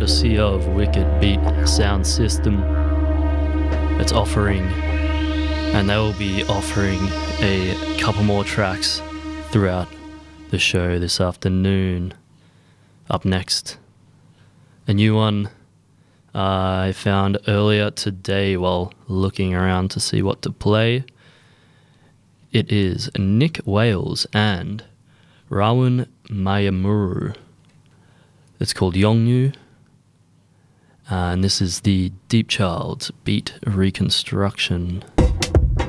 courtesy of Wicked Beat Sound System. It's offering, and they will be offering a couple more tracks throughout the show this afternoon. Up next, a new one I found earlier today while looking around to see what to play. It is Nick Wales and Rawan Mayamuru. It's called Yongnu, and this is the Deep Child's Beat Reconstruction.